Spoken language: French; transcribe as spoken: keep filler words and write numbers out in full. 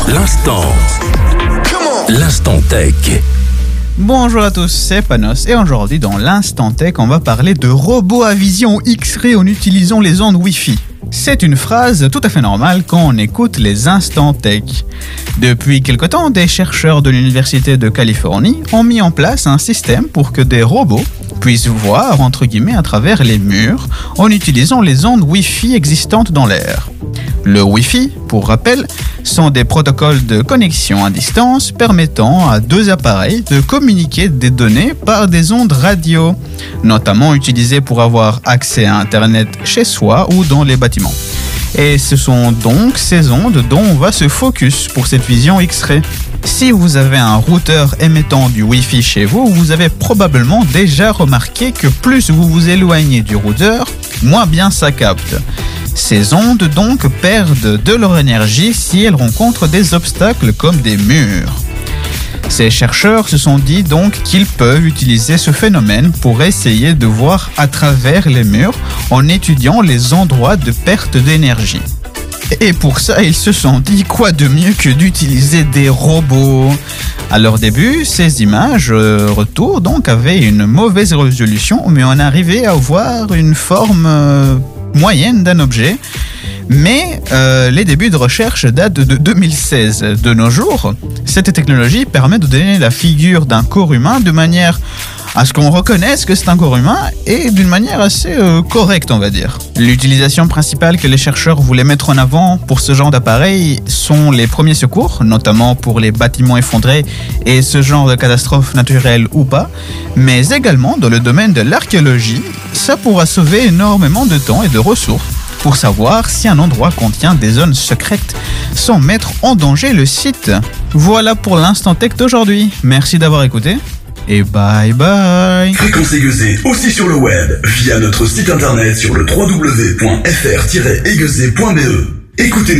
L'instant. L'instant tech. Bonjour à tous, c'est Panos et aujourd'hui dans l'Instant Tech, on va parler de robots à vision X-ray en utilisant les ondes Wi-Fi. C'est une phrase tout à fait normale quand on écoute les Instants Tech. Depuis quelque temps, des chercheurs de l'Université de Californie ont mis en place un système pour que des robots puissent voir entre guillemets à travers les murs en utilisant les ondes Wi-Fi existantes dans l'air. Le Wi-Fi, pour rappel, sont des protocoles de connexion à distance permettant à deux appareils de communiquer des données par des ondes radio, notamment utilisées pour avoir accès à Internet chez soi ou dans les bâtiments. Et ce sont donc ces ondes dont on va se focus pour cette vision X-ray. Si vous avez un routeur émettant du Wi-Fi chez vous, vous avez probablement déjà remarqué que plus vous vous éloignez du routeur, moins bien ça capte. Ces ondes donc perdent de leur énergie si elles rencontrent des obstacles comme des murs. Ces chercheurs se sont dit donc qu'ils peuvent utiliser ce phénomène pour essayer de voir à travers les murs en étudiant les endroits de perte d'énergie. Et pour ça, ils se sont dit quoi de mieux que d'utiliser des robots. À leur début, ces images euh, retour donc avaient une mauvaise résolution, mais on arrivait à voir une forme euh, moyenne d'un objet. Mais euh, les débuts de recherche datent de deux mille seize. De nos jours, cette technologie permet de donner la figure d'un corps humain de manière à ce qu'on reconnaisse que c'est un corps humain et d'une manière assez euh, correcte, on va dire. L'utilisation principale que les chercheurs voulaient mettre en avant pour ce genre d'appareil sont les premiers secours, notamment pour les bâtiments effondrés et ce genre de catastrophes naturelles ou pas, mais également dans le domaine de l'archéologie, ça pourra sauver énormément de temps et de ressources pour savoir si un endroit contient des zones secrètes sans mettre en danger le site. Voilà pour l'Instant Tech d'aujourd'hui. Merci d'avoir écouté et bye bye. Fréquence Aiguezée aussi sur le web via notre site internet sur le w w w point f r tiret aiguezée point b e. Écoutez-nous.